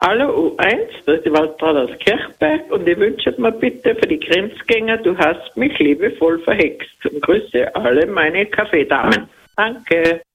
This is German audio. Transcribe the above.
Hallo U1, das ist die Waltraud aus Kirchberg und ich wünsche mir bitte für die Grenzgänger, du hast mich liebevoll verhext. Und grüße alle meine Kaffeedamen. Danke.